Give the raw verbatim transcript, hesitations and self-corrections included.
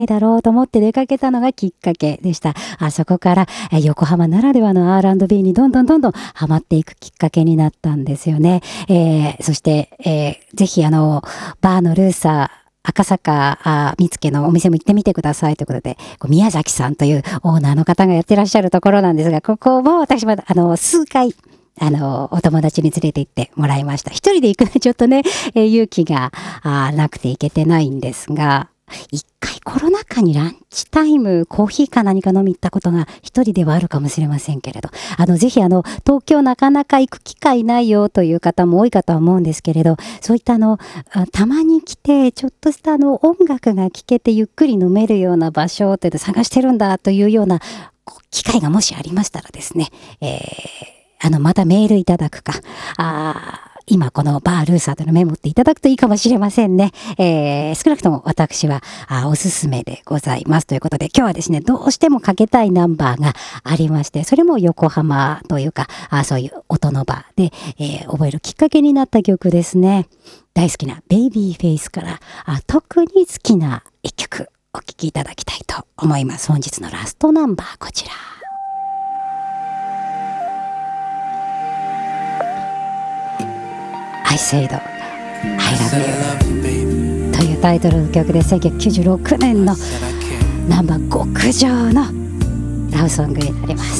だろうと思って出かけたのがきっかけでした。あそこから横浜ならではの アールアンドビー にどんどんどんどんハマっていくきっかけになったんですよね。えー、そして、えー、ぜひあのバーのルーサー赤坂見附のお店も行ってみてくださいということで、宮崎さんというオーナーの方がやってらっしゃるところなんですが、ここも私もあの数回あのお友達に連れて行ってもらいました。一人で行くのはちょっとね、えー、勇気があなくて行けてないんですが、一回コロナ禍にランチタイムコーヒーか何か飲み行ったことが一人ではあるかもしれませんけれど、あのぜひあの東京なかなか行く機会ないよという方も多いかとは思うんですけれど、そういったあのたまに来てちょっとしたあの音楽が聴けてゆっくり飲めるような場所というのを探してるんだというような機会がもしありましたらですね、えー、あのまたメールいただくか、あ今このバールーサーでのメモっていただくといいかもしれませんね。えー、少なくとも私はあおすすめでございますということで、今日はですねどうしてもかけたいナンバーがありまして、それも横浜というかあそういう音のバーで、えー、覚えるきっかけになった曲ですね。大好きなベイビーフェイスからあ特に好きな一曲お聴きいただきたいと思います。本日のラストナンバーこちら。I said I love you というタイトルの曲でせんきゅうひゃくきゅうじゅうろくねんのナンバー極上のラブソングになります。